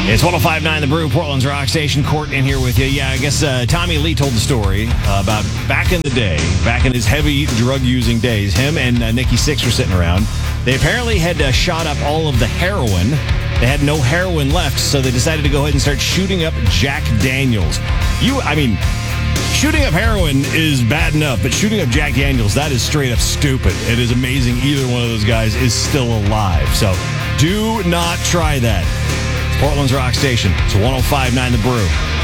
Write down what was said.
It's 105.9 The Brew, Portland's rock station. Court in here with you. Yeah, I guess Tommy Lee told the story about back in the day, back in his heavy drug-using days, him and Nikki Sixx were sitting around. They apparently had shot up all of the heroin. They had no heroin left, so they decided to go ahead and start shooting up Jack Daniels. Shooting up heroin is bad enough, but shooting up Jack Daniels, that is straight up stupid. It is amazing either one of those guys is still alive. So do not try that. Portland's rock station. It's 105.9 The Brew.